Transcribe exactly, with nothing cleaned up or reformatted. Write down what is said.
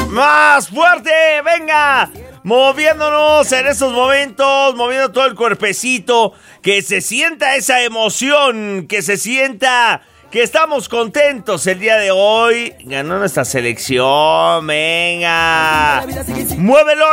Más fuerte, venga. Moviéndonos en estos momentos, moviendo todo el cuerpecito, que se sienta esa emoción, que se sienta que estamos contentos el día de hoy. Ganó nuestra selección, venga. Muévelo.